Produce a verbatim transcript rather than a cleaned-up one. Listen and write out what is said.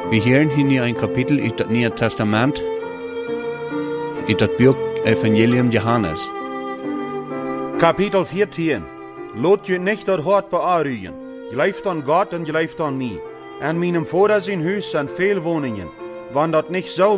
Wir hören hier ein Kapitel in das Neue Testament, in das Buch Evangelium Johannes. Kapitel vierzehn. Lot je nicht dat hart beaarruien. Gelooft an Gott en gelooft an mij. En meinem Vader zijn huis zijn veel woningen. Wanneer dat niet zo